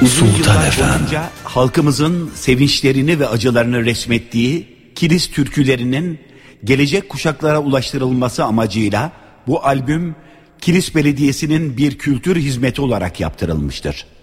Uzun Sultan yıllar Efendi boyunca halkımızın sevinçlerini ve acılarını resmettiği Kilis türkülerinin gelecek kuşaklara ulaştırılması amacıyla bu albüm Kilis Belediyesi'nin bir kültür hizmeti olarak yaptırılmıştır.